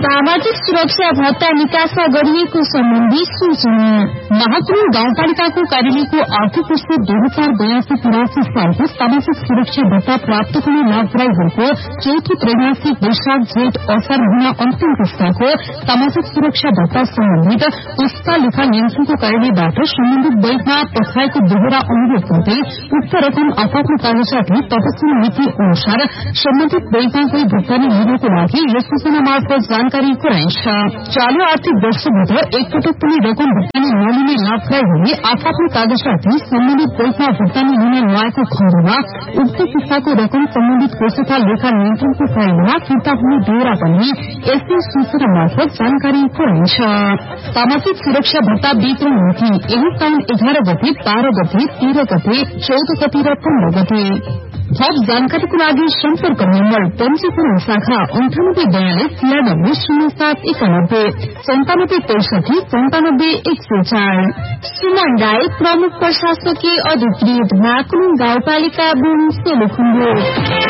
सामाजिक सुरक्षा भत्ता निकासा गरिएको सम्बन्धी सूचना। महाकुमा गाउँपालिकाको कार्यालयको आर्थिक वर्ष 2082-83 सालको सामाजिक सुरक्षा भत्ता प्राप्त गर्ने लाभग्राहीहरूको चौथो त्रैमासिक वैशाख जेठ असार महिना अन्तिम पुस्ताको सामाजिक सुरक्षा भत्ता सम्बन्धित पुस्ता लेखा नियन्त्रणको कार्यालयबाट सम्बन्धित बैंकमा पठाएको दोहोरा अनुरोध गर्दै उक्त रकम आफ्नो कागजातले तत्कालीन नीति अनुसार सम्बन्धित बैंकमा गई भुक्तानी लिनको लागि यस सूचना मार्फत जानकारी गराइन्छ। चालू आर्थिक वर्षबाट एकपटक पनि रकम भुक्तानी नलिने लाभग्राहीहरूले आफ्नो कागजातले सम्बन्धित बैंकमा भुक्तानी लिन नआएको खण्डमा उक्त किस्ताको रकम सम्बन्धित कोष तथा लेखा नियन्त्रणको कार्यालयमा फिर्ता हुने बेहोरा पनि यस्तै सूचना मार्फत जानकारी गराइन्छ। सामाजिक सुरक्षा भत्ता वितरण मिति यही साउन 11 गते 12 गते 13 गते 14 गते र 15 गते। थप जानकारीको लागि सम्पर्क नम्बर पञ्जीकरण शाखा 9842 9791 9765 104। सुमन राई, प्रमुख प्रशासकीय अधिकृत, महाकुमा गाउँपालिका 2 सोलुखुम्बु।